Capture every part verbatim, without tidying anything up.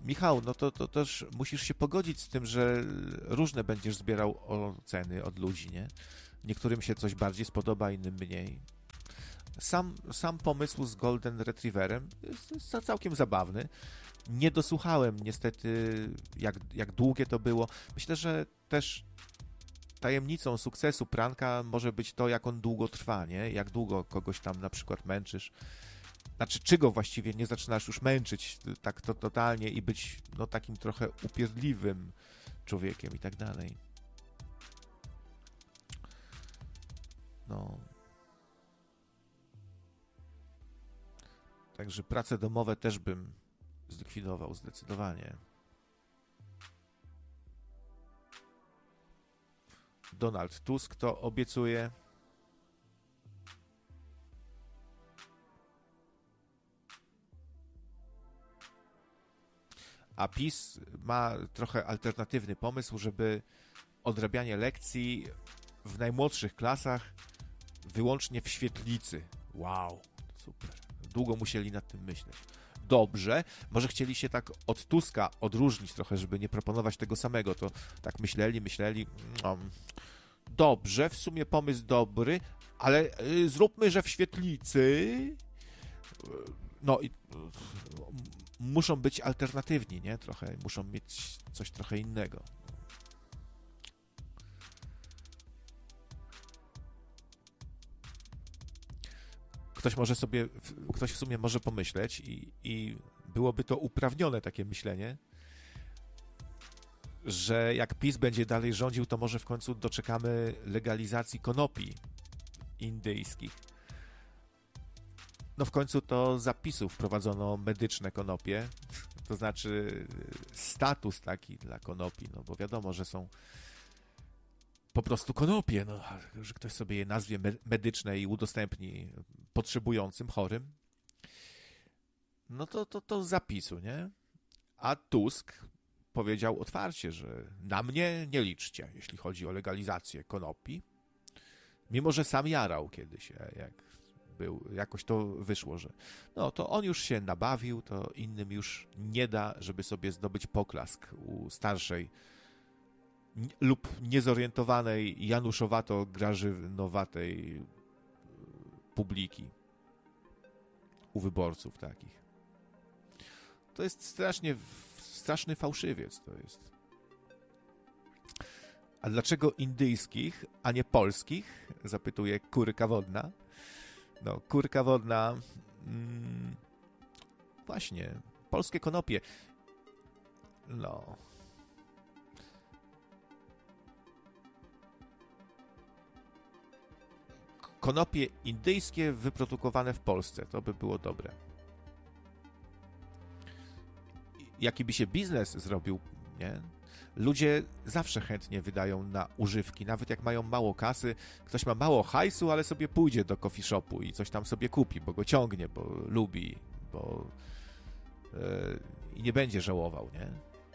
Michał, no to, to też musisz się pogodzić z tym, że różne będziesz zbierał oceny od ludzi, nie? Niektórym się coś bardziej spodoba, innym mniej. Sam, sam pomysł z Golden Retrieverem jest, jest całkiem zabawny. Nie dosłuchałem niestety, jak, jak długie to było. Myślę, że też tajemnicą sukcesu pranka może być to, jak on długo trwa, nie? Jak długo kogoś tam na przykład męczysz. Znaczy, czy go właściwie nie zaczynasz już męczyć tak to totalnie i być no takim trochę upierdliwym człowiekiem i tak dalej. No. Także prace domowe też bym zlikwidował zdecydowanie. Donald Tusk to obiecuje. A PiS ma trochę alternatywny pomysł, żeby odrabianie lekcji w najmłodszych klasach wyłącznie w świetlicy. Wow, super. Długo musieli nad tym myśleć. Dobrze, może chcieli się tak od Tuska odróżnić trochę, żeby nie proponować tego samego, to tak myśleli, myśleli. Dobrze, w sumie pomysł dobry, ale zróbmy, że w świetlicy. No i muszą być alternatywni, nie? Trochę, muszą mieć coś trochę innego. Ktoś może sobie, ktoś w sumie może pomyśleć i, i byłoby to uprawnione takie myślenie, że jak PiS będzie dalej rządził, to może w końcu doczekamy legalizacji konopi indyjskich. No w końcu to za PiS-u wprowadzono medyczne konopie, to znaczy status taki dla konopi, no bo wiadomo, że są po prostu konopie, no, że ktoś sobie je nazwie medyczne i udostępni potrzebującym, chorym, no to, to, to z zapisu, nie? A Tusk powiedział otwarcie, że na mnie nie liczcie, jeśli chodzi o legalizację konopi, mimo że sam jarał kiedyś, jak był, jakoś to wyszło, że no to on już się nabawił, to innym już nie da, żeby sobie zdobyć poklask u starszej lub niezorientowanej, januszowato-grażynowatej publiki u wyborców takich. To jest strasznie, straszny fałszywiec to jest. A dlaczego indyjskich, a nie polskich? Zapytuje kurka wodna. No, kurka wodna... Mm, właśnie, polskie konopie. No... Konopie indyjskie wyprodukowane w Polsce. To by było dobre. Jaki by się biznes zrobił, nie? Ludzie zawsze chętnie wydają na używki, nawet jak mają mało kasy. Ktoś ma mało hajsu, ale sobie pójdzie do coffee shopu i coś tam sobie kupi, bo go ciągnie, bo lubi, bo yy, i nie będzie żałował, nie?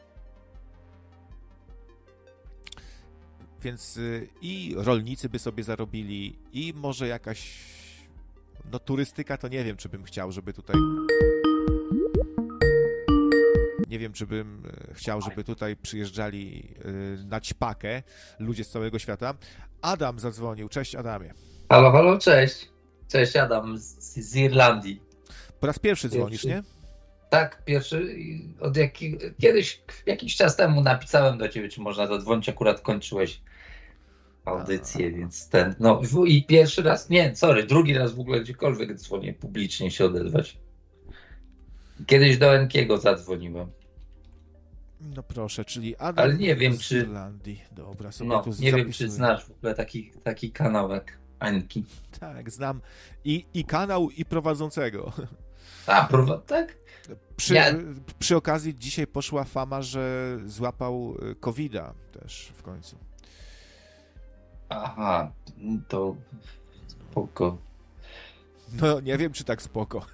Więc y, i rolnicy by sobie zarobili, i może jakaś, no turystyka to nie wiem, czy bym chciał, żeby tutaj, nie wiem, czy bym chciał, żeby tutaj przyjeżdżali y, na ćpakę ludzie z całego świata. Adam zadzwonił. Cześć, Adamie. Halo, halo, cześć. Cześć, Adam z, z Irlandii. Po raz pierwszy dzwonisz, Pierwszy. nie? Tak, pierwszy. Od jaki, kiedyś, jakiś czas temu napisałem do ciebie, czy można zadzwonić, akurat kończyłeś audycję, A. więc ten, no i pierwszy raz, nie, sorry, drugi raz w ogóle gdziekolwiek dzwonię publicznie się odezwać. Kiedyś do Enkiego zadzwoniłem. No proszę, czyli Adam Ale nie wiem, z czy, Irlandii. Dobra, sobie no, tu nie zapisuję. wiem, czy znasz w ogóle taki, taki kanał jak Enki. Tak, znam i, i kanał, i prowadzącego. A, prowadzący, tak? Przy, Ja... przy okazji dzisiaj poszła fama, że złapał kowida też w końcu. Aha, to spoko. No nie wiem, czy tak spoko.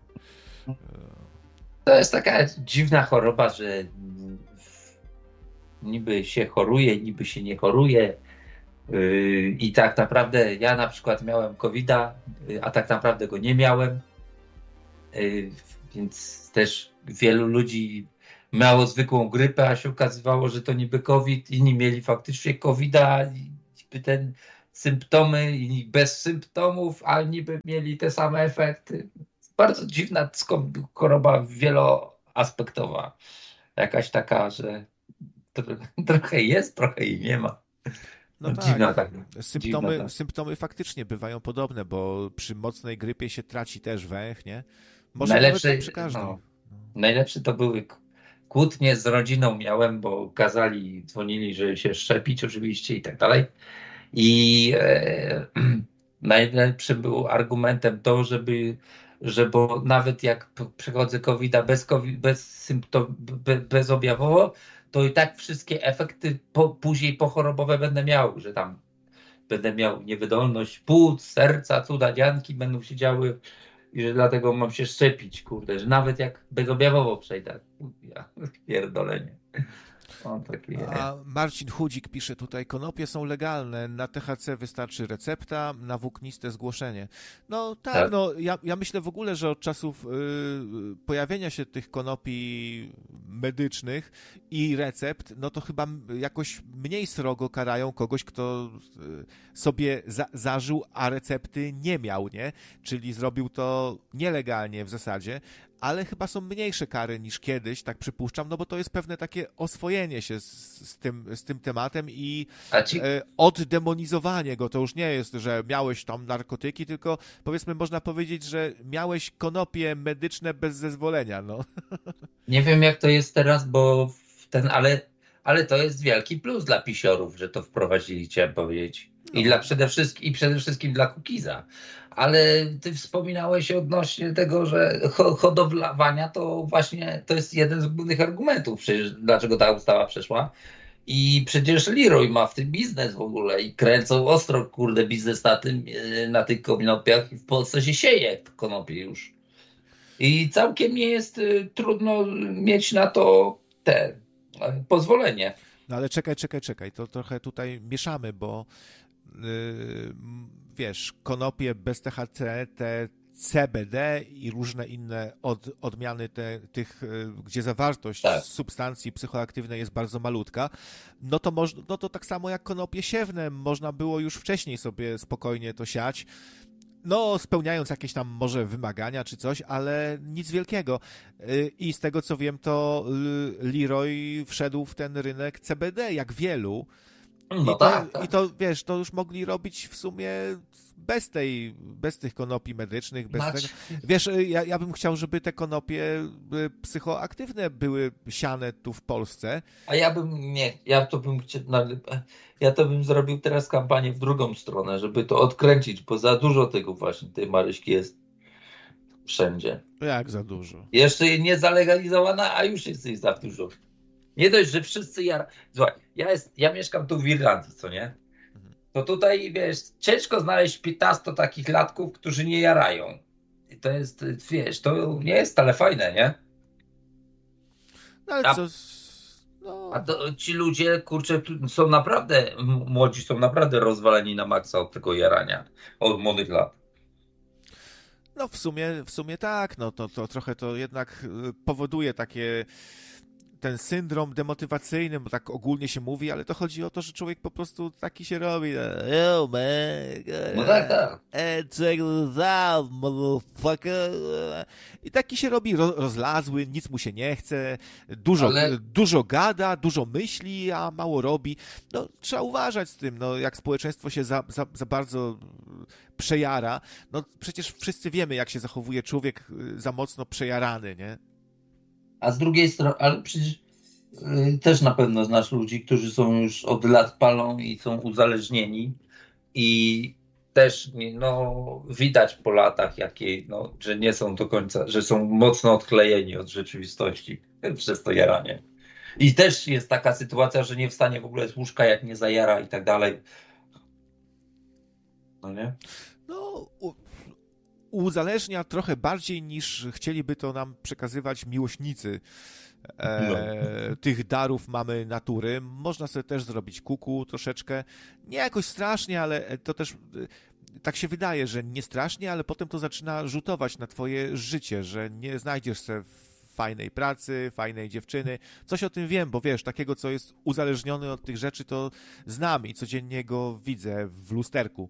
To jest taka dziwna choroba, że niby się choruje, niby się nie choruje. I tak naprawdę ja na przykład miałem kowida, a tak naprawdę go nie miałem. Więc też wielu ludzi miało zwykłą grypę, a się okazywało, że to niby COVID, inni mieli faktycznie kowida, i ten symptomy i bez symptomów, ale niby mieli te same efekty. Bardzo dziwna choroba wieloaspektowa. Jakaś taka, że trochę jest, trochę i nie ma. No Dziwna tak, tak. symptomy, Dziwna tak. symptomy faktycznie bywają podobne, bo przy mocnej grypie się traci też węch, nie? Może Najlepsze, nawet przy każdej. no, najlepsze to były kłótnie z rodziną miałem, bo kazali, dzwonili, że się szczepić oczywiście i tak dalej. I e, najlepszym był argumentem to, żeby, że bo nawet jak przechodzę kowida bez, COVID, bez symptom, be, bezobjawowo, to i tak wszystkie efekty po, później pochorobowe będę miał, że tam będę miał niewydolność płuc, serca, cuda, dzianki będą się działy i że dlatego mam się szczepić, kurde, że nawet jak bezobjawowo przejdę. Ja, pierdolenie. O, takie... A Marcin Chudzik pisze tutaj, konopie są legalne, na T H C wystarczy recepta, na włókniste zgłoszenie. No tak, tak. no ja, ja myślę w ogóle, że od czasów y, pojawienia się tych konopi medycznych i recept, no to chyba jakoś mniej srogo karają kogoś, kto y, sobie za, zażył, a recepty nie miał, nie? Czyli zrobił to nielegalnie w zasadzie, ale chyba są mniejsze kary niż kiedyś, tak przypuszczam, no bo to jest pewne takie oswojenie się z, z, tym, z tym tematem i ci... e, oddemonizowanie go. To już nie jest, że miałeś tam narkotyki, tylko powiedzmy można powiedzieć, że miałeś konopie medyczne bez zezwolenia, no. Nie wiem jak to jest teraz, bo ten, ale, ale to jest wielki plus dla pisiorów, że to wprowadzili, chciałem powiedzieć. I, no. dla przede wszystkim, I przede wszystkim dla Kukiza. Ale ty wspominałeś odnośnie tego, że hodowlawania to właśnie to jest jeden z głównych argumentów, przecież, dlaczego ta ustawa przeszła. I przecież Leroy ma w tym biznes w ogóle i kręcą ostro, kurde, biznes na tym, na tych konopiach i w Polsce się sieje konopie już. I całkiem nie jest y, trudno mieć na to te y, pozwolenie. No ale czekaj, czekaj, czekaj, to trochę tutaj mieszamy, bo Yy, wiesz, konopie bez T H C, te C B D i różne inne od, odmiany te, tych, yy, gdzie zawartość tak. substancji psychoaktywnej jest bardzo malutka, no to, moż, no to tak samo jak konopie siewne, można było już wcześniej sobie spokojnie to siać, no spełniając jakieś tam może wymagania czy coś, ale nic wielkiego. Yy, I z tego co wiem, to Leroy wszedł w ten rynek C B D, jak wielu. No I, to, tak, tak. I to, wiesz, to już mogli robić w sumie bez tej, bez tych konopi medycznych, bez Znaczy... tego. Wiesz, ja, ja bym chciał, żeby te konopie psychoaktywne były siane tu w Polsce. A ja bym, nie, ja to bym chciał, ja to bym zrobił teraz kampanię w drugą stronę, żeby to odkręcić, bo za dużo tego właśnie, tej Maryśki jest wszędzie. Jak za dużo? Jeszcze nie zalegalizowana, a już jest jej za dużo. Nie dość, że wszyscy jara... Słuchaj, ja, jest, ja mieszkam tu w Irlandii, co nie? To tutaj, wiesz, ciężko znaleźć piętnastu takich latków, którzy nie jarają. I to jest, wiesz, to nie jest wcale fajne, nie? No ale a, co... No. A to ci ludzie, kurczę, są naprawdę, młodzi są naprawdę rozwaleni na maksa od tego jarania, od młodych lat. No w sumie, w sumie tak, no to, to trochę to jednak powoduje takie... ten syndrom demotywacyjny, bo tak ogólnie się mówi, ale to chodzi o to, że człowiek po prostu taki się robi. Oh man, no tak, tak. Check this out, motherfucker. I taki się robi rozlazły, nic mu się nie chce, dużo, ale... dużo gada, dużo myśli, a mało robi. No, trzeba uważać z tym, no, jak społeczeństwo się za, za, za bardzo przejara. No, przecież wszyscy wiemy, jak się zachowuje człowiek za mocno przejarany, nie? A z drugiej strony, ale przecież yy, też na pewno znasz ludzi, którzy są już od lat palą i są uzależnieni i też no, widać po latach, jakie, no, że nie są do końca, że są mocno odklejeni od rzeczywistości przez to jaranie. I też jest taka sytuacja, że nie wstanie w ogóle z łóżka, jak nie zajara i tak dalej. No nie? No... U... uzależnia trochę bardziej niż chcieliby to nam przekazywać miłośnicy e, no. tych darów mamy natury. Można sobie też zrobić kuku troszeczkę. Nie jakoś strasznie, ale to też tak się wydaje, że nie strasznie, ale potem to zaczyna rzutować na twoje życie, że nie znajdziesz se fajnej pracy, fajnej dziewczyny. Coś o tym wiem, bo wiesz, takiego, co jest uzależniony od tych rzeczy, to znam i codziennie go widzę w lusterku.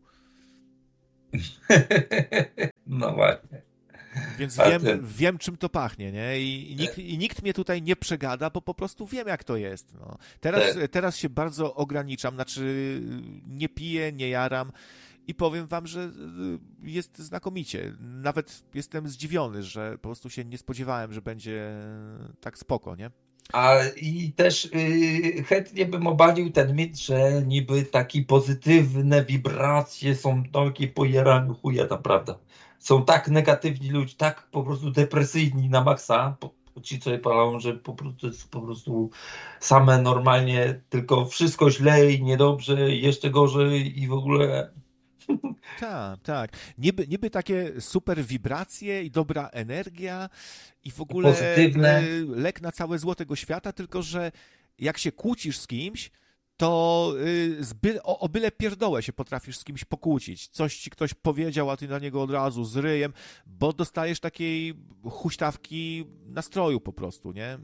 No właśnie. Więc wiem, wiem, czym to pachnie, nie? I, i, nikt, I nikt mnie tutaj nie przegada, bo po prostu wiem, jak to jest. No. Teraz, teraz się bardzo ograniczam, znaczy nie piję, nie jaram i powiem wam, że jest znakomicie. Nawet jestem zdziwiony, że po prostu się nie spodziewałem, że będzie tak spoko, nie? A i też yy, chętnie bym obalił ten mit, że niby takie pozytywne wibracje są takie po jaraniu chuja, naprawdę. Są tak negatywni ludzie, tak po prostu depresyjni na maksa, po, ci co je palą, że po prostu jest po prostu same normalnie, tylko wszystko źle i niedobrze, i jeszcze gorzej i w ogóle... Tak, tak. Niby, niby takie super wibracje i dobra energia i w ogóle pozytywne. Lek na całe zło tego świata, tylko że jak się kłócisz z kimś, to zby, o, o byle pierdołę się potrafisz z kimś pokłócić. Coś ci ktoś powiedział, a ty na niego od razu z ryjem, bo dostajesz takiej huśtawki nastroju po prostu, nie?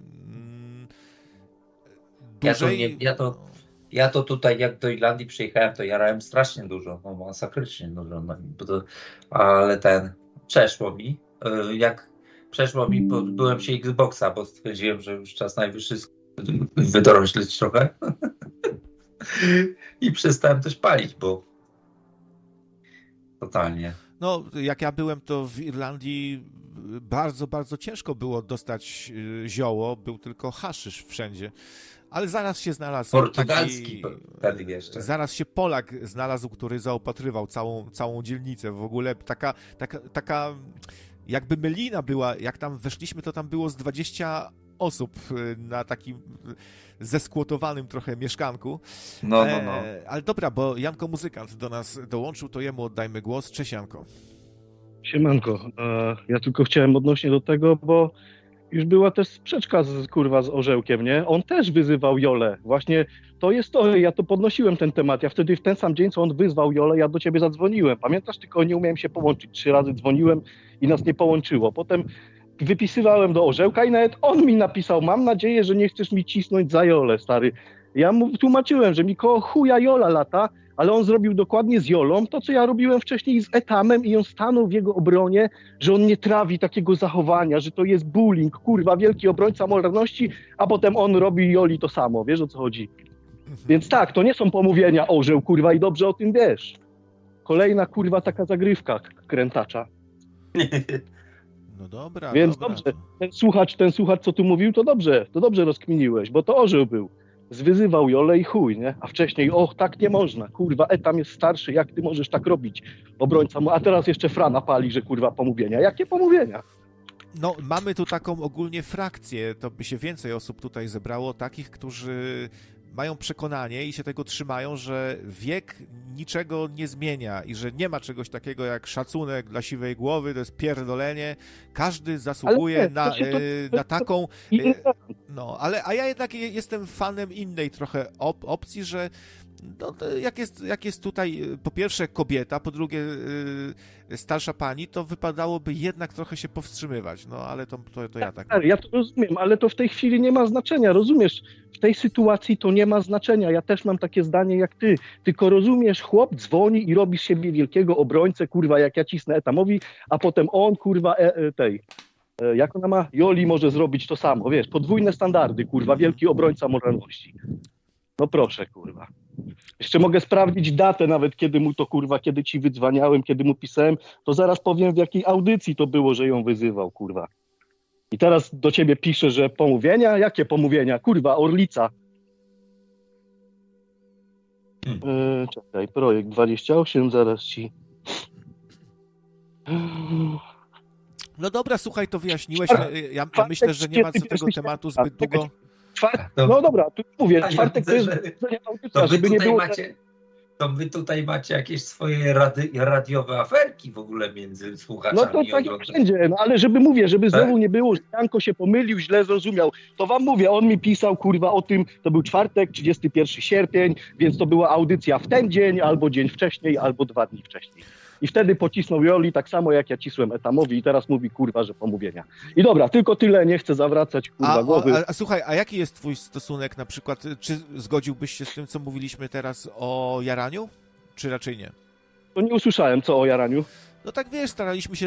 Dłużej... Ja to, nie, ja to... Ja to tutaj, jak do Irlandii przyjechałem, to jarałem strasznie dużo, no masakrycznie dużo, no, to, ale ten, przeszło mi, jak przeszło mi, bo byłem się Xboxa, bo stwierdziłem, że już czas najwyższy wydorośleć trochę i przestałem też palić, bo totalnie. No, jak ja byłem, to w Irlandii bardzo, bardzo ciężko było dostać zioło, był tylko haszysz wszędzie. Ale zaraz się znalazł portugalski taki, jeszcze. Zaraz się Polak znalazł, który zaopatrywał całą, całą dzielnicę. W ogóle taka, taka, taka jakby melina była, jak tam weszliśmy, to tam było z dwadzieścia osób na takim zeskłotowanym trochę mieszkanku. No, no, no. E, ale dobra, bo Janko Muzykant do nas dołączył, to jemu oddajmy głos. Cześć, Janko. Siemanko. Ja tylko chciałem odnośnie do tego, bo już była też sprzeczka z, kurwa, z Orzełkiem, nie? On też wyzywał Jolę. Właśnie to jest to, ja to podnosiłem ten temat. Ja wtedy w ten sam dzień, co on wyzwał Jolę, ja do ciebie zadzwoniłem. Pamiętasz? Tylko nie umiałem się połączyć. Trzy razy dzwoniłem i nas nie połączyło. Potem wypisywałem do Orzełka i nawet on mi napisał: mam nadzieję, że nie chcesz mi cisnąć za Jolę, stary. Ja mu tłumaczyłem, że mi koło chuja Jola lata, ale on zrobił dokładnie z Jolą to, co ja robiłem wcześniej z Etamem i on stanął w jego obronie, że on nie trawi takiego zachowania, że to jest bullying, kurwa, wielki obrońca moralności, a potem on robi Joli to samo, wiesz, o co chodzi? Więc tak, to nie są pomówienia, Orzeł, kurwa, i dobrze o tym wiesz. Kolejna, kurwa, taka zagrywka krętacza. No dobra, Więc dobra. dobrze, ten słuchacz, ten słuchacz, co tu mówił, to dobrze, to dobrze rozkminiłeś, bo to Orzeł był. Zwyzywał Jolę i chuj, nie? A wcześniej, och, tak nie można, kurwa, Etam jest starszy, jak ty możesz tak robić? Obrońca mu, a teraz jeszcze Frana pali, że kurwa pomówienia. Jakie pomówienia? No, mamy tu taką ogólnie frakcję, to by się więcej osób tutaj zebrało, takich, którzy mają przekonanie i się tego trzymają, że wiek niczego nie zmienia i że nie ma czegoś takiego jak szacunek dla siwej głowy, to jest pierdolenie. Każdy zasługuje nie, na, to, to, na taką... To, no, ale a ja jednak jestem fanem innej trochę op- opcji, że no, jak, jest, jak jest tutaj po pierwsze kobieta, po drugie yy, starsza pani, to wypadałoby jednak trochę się powstrzymywać, no ale to, to, to ja tak... tak ja to rozumiem, ale to w tej chwili nie ma znaczenia, rozumiesz? W tej sytuacji to nie ma znaczenia, ja też mam takie zdanie jak ty, tylko rozumiesz, chłop dzwoni i robi z siebie wielkiego obrońcę, kurwa, jak ja cisnę Etamowi, a potem on, kurwa, e, e, tej... Jak ona ma? Joli może zrobić to samo, wiesz, podwójne standardy, kurwa, wielki obrońca moralności. No proszę, kurwa. Jeszcze mogę sprawdzić datę nawet, kiedy mu to, kurwa, kiedy ci wydzwaniałem, kiedy mu pisałem, to zaraz powiem, w jakiej audycji to było, że ją wyzywał, kurwa. I teraz do ciebie piszę, że pomówienia? Jakie pomówienia? Kurwa, Orlica. Hmm. E, czekaj, projekt dwadzieścia osiem, zaraz ci... No dobra, słuchaj, to wyjaśniłeś. Ja, ja myślę, że nie ma co tego tematu zbyt długo. Czwartek, no dobra, tu mówię, czwartek to jest to żeby nie było... Macie, to wy tutaj macie jakieś swoje rady, radiowe aferki w ogóle między słuchaczami. No to tak jak wszędzie, no ale żeby mówię, żeby tak? znowu nie było, że Janko się pomylił, źle zrozumiał, to wam mówię, on mi pisał, kurwa, o tym, to był czwartek, trzydziestego pierwszego sierpnia, więc to była audycja w ten dzień, albo dzień wcześniej, albo dwa dni wcześniej. I wtedy pocisnął Joli tak samo jak ja cisłem Etamowi i teraz mówi kurwa, że pomówienia. I dobra, tylko tyle, nie chcę zawracać kurwa A, głowy. a, a słuchaj, a jaki jest twój stosunek na przykład, czy zgodziłbyś się z tym, co mówiliśmy teraz o jaraniu, czy raczej nie? To nie usłyszałem, co o jaraniu. No tak wiesz, staraliśmy się